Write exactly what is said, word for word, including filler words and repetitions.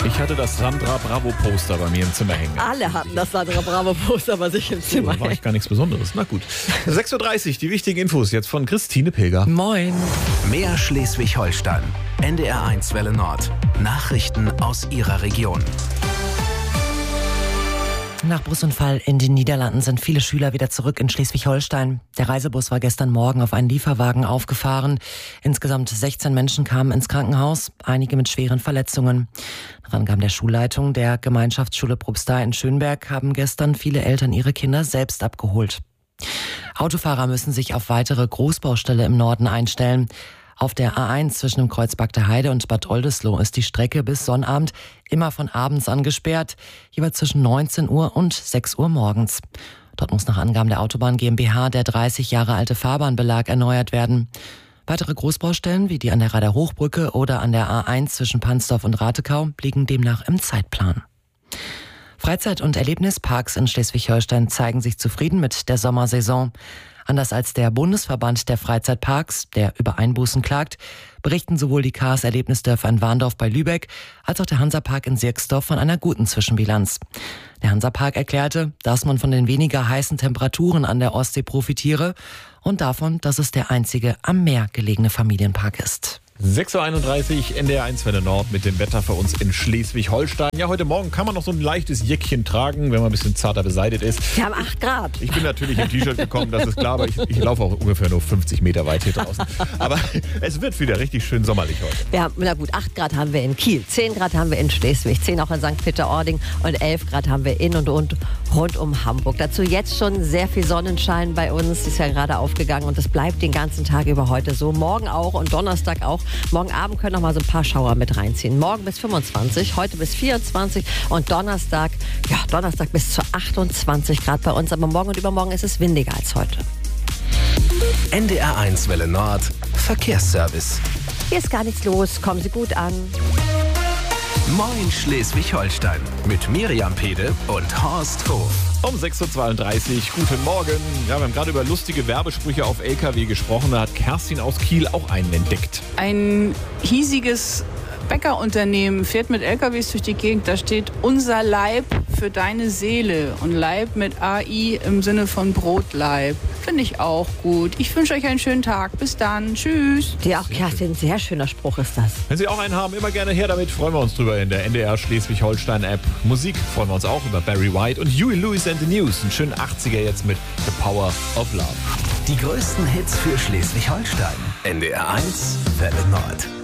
Ich hatte das Sandra Bravo-Poster bei mir im Zimmer hängen. Alle hatten das Sandra Bravo-Poster bei sich im Zimmer Da war ich gar nichts Besonderes. Na gut. sechs Uhr dreißig, die wichtigen Infos jetzt von Christine Pilger. Moin. Mehr Schleswig-Holstein. N D R eins Welle Nord. Nachrichten aus Ihrer Region. Nach Busunfall in den Niederlanden sind viele Schüler wieder zurück in Schleswig-Holstein. Der Reisebus war gestern Morgen auf einen Lieferwagen aufgefahren. Insgesamt sechzehn Menschen kamen ins Krankenhaus, einige mit schweren Verletzungen. Nach Angaben der Schulleitung der Gemeinschaftsschule Probstei in Schönberg haben gestern viele Eltern ihre Kinder selbst abgeholt. Autofahrer müssen sich auf weitere Großbaustelle im Norden einstellen. Auf der A eins zwischen dem Kreuz Bagde Heide und Bad Oldesloe ist die Strecke bis Sonnabend immer von abends an gesperrt, jeweils zwischen neunzehn Uhr und sechs Uhr morgens. Dort muss nach Angaben der Autobahn GmbH der dreißig Jahre alte Fahrbahnbelag erneuert werden. Weitere Großbaustellen wie die an der Rader Hochbrücke oder an der A eins zwischen Pansdorf und Ratekau liegen demnach im Zeitplan. Freizeit- und Erlebnisparks in Schleswig-Holstein zeigen sich zufrieden mit der Sommersaison. Anders als der Bundesverband der Freizeitparks, der über Einbußen klagt, berichten sowohl die K S Erlebnisdörfer in Warndorf bei Lübeck als auch der Hansapark in Sierksdorf von einer guten Zwischenbilanz. Der Hansapark erklärte, dass man von den weniger heißen Temperaturen an der Ostsee profitiere und davon, dass es der einzige am Meer gelegene Familienpark ist. sechs Uhr einunddreißig, N D R eins Welle Nord mit dem Wetter für uns in Schleswig-Holstein. Ja, heute Morgen kann man noch so ein leichtes Jäckchen tragen, wenn man ein bisschen zarter beseitigt ist. Wir haben acht Grad. Ich bin natürlich im T-Shirt gekommen, das ist klar, aber ich, ich laufe auch ungefähr nur fünfzig Meter weit hier draußen. Aber es wird wieder richtig schön sommerlich heute. Wir haben, na gut, acht Grad haben wir in Kiel, zehn Grad haben wir in Schleswig, zehn auch in Sankt Peter-Ording und elf Grad haben wir in und, und rund um Hamburg. Dazu jetzt schon sehr viel Sonnenschein bei uns, ist ja gerade aufgegangen und das bleibt den ganzen Tag über heute so. Morgen auch und Donnerstag auch. Morgen Abend können noch mal so ein paar Schauer mit reinziehen. Morgen bis fünfundzwanzig, heute bis vierundzwanzig und Donnerstag, ja, Donnerstag bis zu achtundzwanzig Grad bei uns. Aber morgen und übermorgen ist es windiger als heute. N D R eins Welle Nord. Verkehrsservice. Hier ist gar nichts los. Kommen Sie gut an. Moin Schleswig-Holstein. Mit Miriam Pede und Horst Hof. Um sechs Uhr zweiunddreißig, guten Morgen. Ja, wir haben gerade über lustige Werbesprüche auf L K W gesprochen. Da hat Kerstin aus Kiel auch einen entdeckt. Ein hiesiges Bäckerunternehmen fährt mit L K Ws durch die Gegend. Da steht unser Leib für deine Seele. Und Leib mit A I im Sinne von Brotleib. Finde ich auch gut. Ich wünsche euch einen schönen Tag. Bis dann. Tschüss. Ja, auch Kerstin, ein sehr schöner Spruch ist das. Wenn Sie auch einen haben, immer gerne her damit. Freuen wir uns drüber in der N D R Schleswig-Holstein-App. Musik freuen wir uns auch über Barry White und Huey Lewis and the News. Einen schönen achtziger jetzt mit The Power of Love. Die größten Hits für Schleswig-Holstein. N D R eins Welle Nord.